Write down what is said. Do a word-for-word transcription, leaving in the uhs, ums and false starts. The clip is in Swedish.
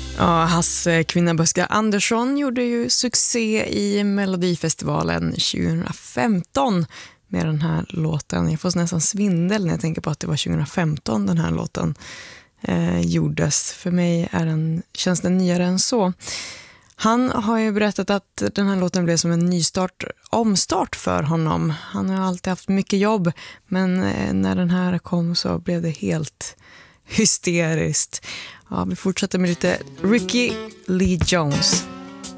Ja, Hasse Kvinnaböska Andersson gjorde ju succé i Melodifestivalen tjugohundrafemton med den här låten. Jag får nästan svindel när jag tänker på att det var tjugohundrafemton den här låten eh, gjordes. För mig är den, känns den nyare än så. Han har ju berättat att den här låten blev som en nystart, omstart för honom. Han har alltid haft mycket jobb, men eh, när den här kom så blev det helt hysteriskt. Ja, vi fortsätter med lite Ricky Lee Jones.